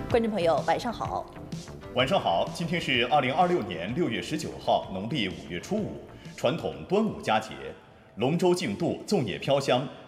观众朋友，晚上好。 晚上好，今天是2026年6月19号，农历5月初5，传统端午佳节。龙舟竞渡，纵野飘香，